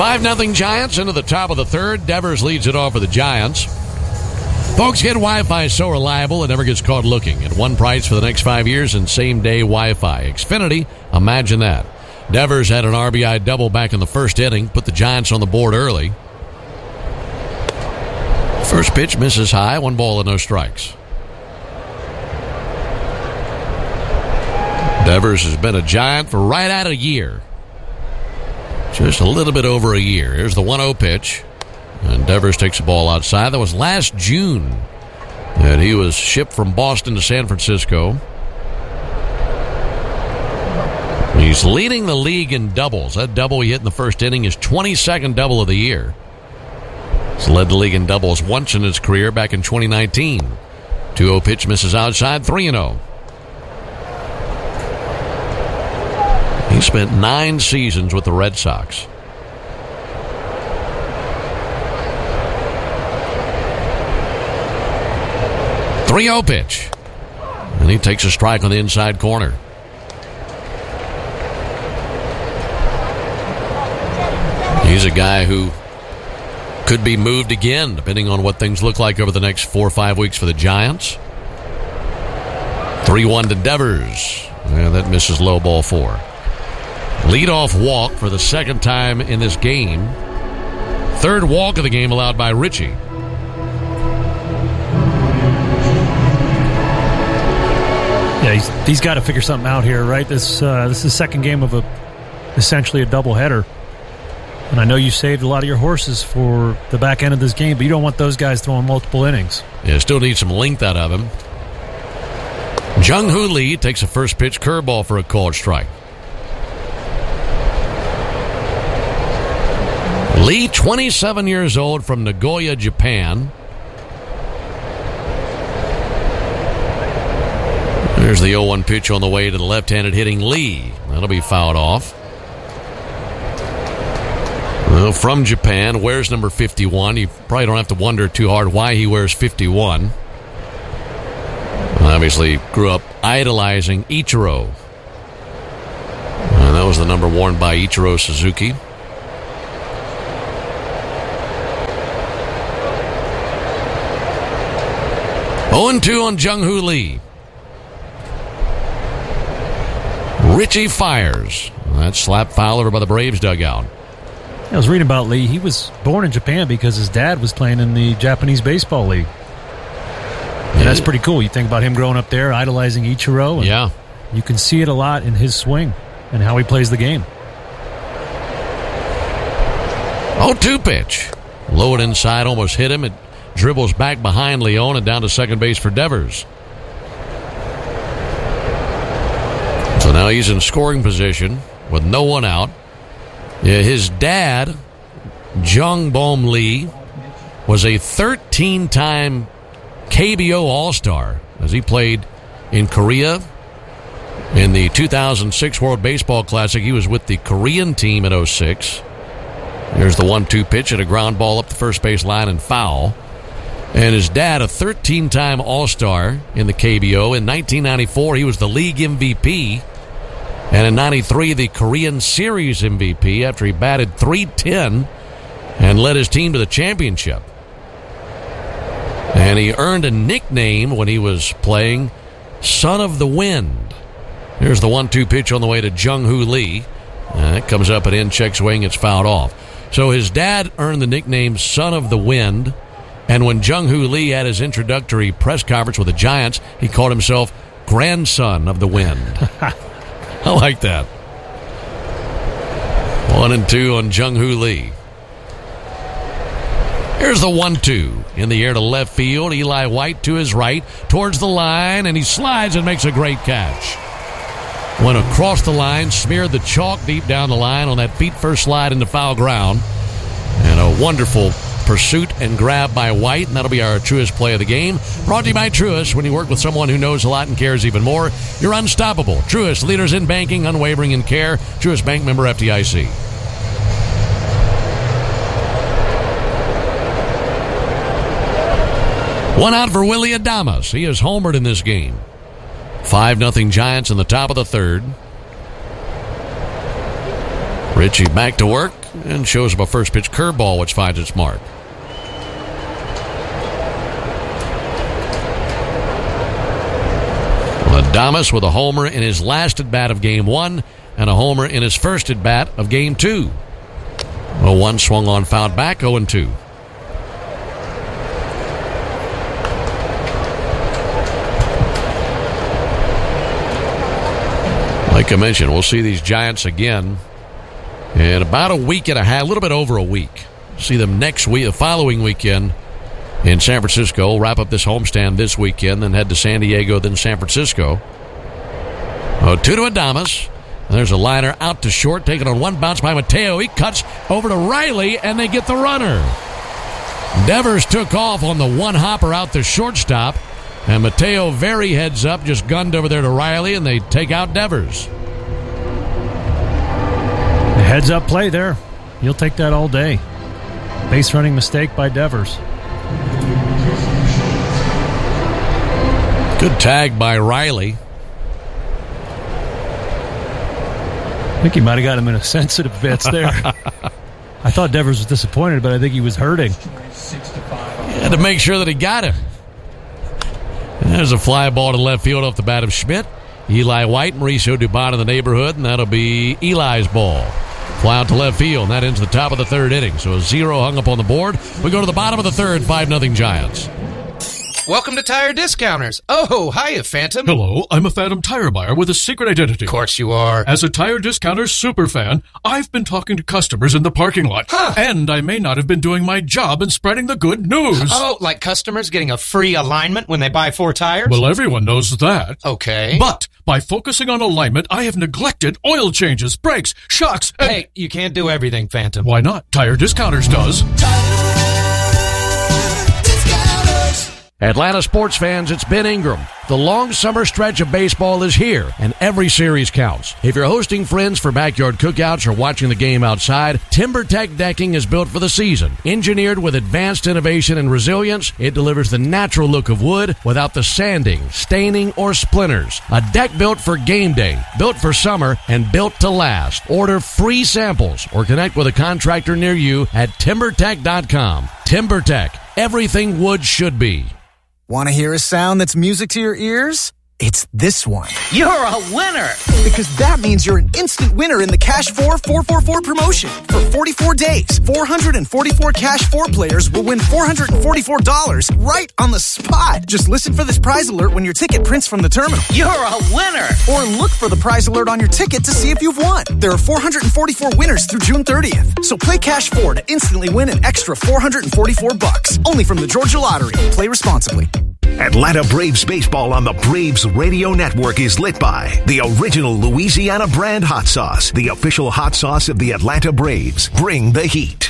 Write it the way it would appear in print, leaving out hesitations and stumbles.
5-0 Giants into the top of the third. Devers leads it off for the Giants. Folks, get Wi-Fi so reliable it never gets caught looking. At one price for the next 5 years and same-day Wi-Fi. Xfinity, imagine that. Devers had an RBI double back in the first inning, put the Giants on the board early. First pitch misses high, 1 ball and no strikes. Devers has been a Giant for right at a year. Just a little bit over a year. Here's the 1-0 pitch. And Devers takes the ball outside. That was last June that he was shipped from Boston to San Francisco. He's leading the league in doubles. That double he hit in the first inning is 22nd double of the year. He's led the league in doubles once in his career back in 2019. 2-0 pitch misses outside, 3-0. He spent 9 seasons with the Red Sox. .3-0 pitch. And he takes a strike on the inside corner. He's a guy who could be moved again, depending on what things look like over the next 4 or 5 weeks for the Giants. 3-1 to Devers. Yeah, that misses low, ball 4. Leadoff walk for the second time in this game. Third walk of the game allowed by Richie. Yeah, he's got to figure something out here, right? This is the second game of essentially a doubleheader. And I know you saved a lot of your horses for the back end of this game, but you don't want those guys throwing multiple innings. Yeah, still need some length out of him. Jung Hoo Lee takes a first pitch curveball for a called strike. Lee, 27 years old, from Nagoya, Japan. There's the 0-1 pitch on the way to the left-handed hitting Lee. That'll be fouled off. Well, from Japan, wears number 51. You probably don't have to wonder too hard why he wears 51. Obviously, grew up idolizing Ichiro. And that was the number worn by Ichiro Suzuki. Oh, 2 on Jung Hoo Lee. Richie fires. That's slapped foul over by the Braves dugout. I was reading about Lee. He was born in Japan because his dad was playing in the Japanese Baseball League. And that's pretty cool. You think about him growing up there, idolizing Ichiro. Yeah. You can see it a lot in his swing and how he plays the game. 0-2 pitch. Low and inside, almost hit him. It dribbles back behind Leon and down to second base for Devers. So now he's in scoring position with no one out. Yeah, his dad, Jung Bom Lee, was a 13-time KBO All-Star as he played in Korea. In the 2006 World Baseball Classic, he was with the Korean team in 06. Here's the 1-2 pitch and a ground ball up the first base line and foul. And his dad, a 13-time All-Star in the KBO. In 1994, he was the league MVP. And in 93, the Korean Series MVP after he batted .310 and led his team to the championship. And he earned a nickname when he was playing, Son of the Wind. Here's the 1-2 pitch on the way to Jung Hoo Lee. It comes up and in, check swing, it's fouled off. So his dad earned the nickname Son of the Wind. And when Jung Hoo Lee had his introductory press conference with the Giants, he called himself Grandson of the Wind. I like that. 1-2 on Jung Hoo Lee. Here's the 1-2 in the air to left field. Eli White to his right towards the line, and he slides and makes a great catch. Went across the line, smeared the chalk deep down the line on that feet-first slide into foul ground. And a wonderful pursuit and grab by White, and that'll be our Truist play of the game. Brought to you by Truist. When you work with someone who knows a lot and cares even more, you're unstoppable. Truist, leaders in banking, unwavering in care. Truist Bank, member FDIC. One out for Willy Adames. He is homered in this game. 5-0 Giants in the top of the third. Richie back to work. and shows up a first pitch curveball, which finds its mark. Adames with a homer in his last at-bat of Game 1 and a homer in his first at-bat of Game 2. 0-1 swung on, fouled back, 0-2. Like I mentioned, we'll see these Giants again in about a week and a half, a little bit over a week. See them next week, the following weekend in San Francisco. We'll wrap up this homestand this weekend, then head to San Diego, then San Francisco. 2 to Adames. There's a liner out to short, taken on one bounce by Mateo. He cuts over to Riley, and they get the runner. Devers took off on the one hopper out the shortstop, and Mateo very heads up, just gunned over there to Riley, and they take out Devers. The heads up play there. You'll take that all day. Base running mistake by Devers. Good tag by Riley. I think he might have got him in a sensitive bits there. I thought Devers was disappointed, but I think he was hurting. He had to make sure that he got him. There's a fly ball to left field off the bat of Schmidt. Eli White, Mauricio Dubon in the neighborhood, and that'll be Eli's ball. Fly out to left field, and that ends the top of the third inning. So a 0 hung up on the board. We go to the bottom of the third, 5-0 Giants. Welcome to Tire Discounters. Oh, hiya, Phantom. Hello, I'm a Phantom tire buyer with a secret identity. Of course you are. As a Tire Discounters superfan, I've been talking to customers in the parking lot. Huh. And I may not have been doing my job in spreading the good news. Oh, like customers getting a free alignment when they buy 4 tires? Well, everyone knows that. Okay. But by focusing on alignment, I have neglected oil changes, brakes, shocks, and... Hey, you can't do everything, Phantom. Why not? Tire Discounters does. Atlanta sports fans, it's Ben Ingram. The long summer stretch of baseball is here, and every series counts. If you're hosting friends for backyard cookouts or watching the game outside, TimberTech decking is built for the season. Engineered with advanced innovation and resilience, it delivers the natural look of wood without the sanding, staining, or splinters. A deck built for game day, built for summer, and built to last. Order free samples or connect with a contractor near you at TimberTech.com. TimberTech, everything wood should be. Want to hear a sound that's music to your ears? It's this one. You're a winner! Because that means you're an instant winner in the Cash 4 444 promotion. For 44 days, 444 Cash 4 players will win $444 right on the spot. Just listen for this prize alert when your ticket prints from the terminal. You're a winner! Or look for the prize alert on your ticket to see if you've won. There are 444 winners through June 30th. So play Cash 4 to instantly win an extra $444. Only from the Georgia Lottery. Play responsibly. Atlanta Braves baseball on the Braves Radio Network is lit by the original Louisiana brand hot sauce, the official hot sauce of the Atlanta Braves. Bring the heat.